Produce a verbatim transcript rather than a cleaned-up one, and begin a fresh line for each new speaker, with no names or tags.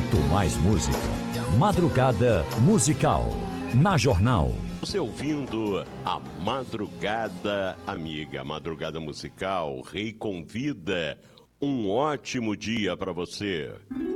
muito mais música. Madrugada Musical, na Jornal.
Você ouvindo a Madrugada Amiga, Madrugada Musical, Rei convida. Um ótimo dia para você.